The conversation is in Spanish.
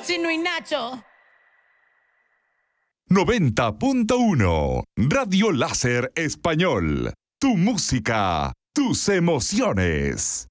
Chino y Nacho. 90.1 Radio Láser Español. Tu música, tus emociones.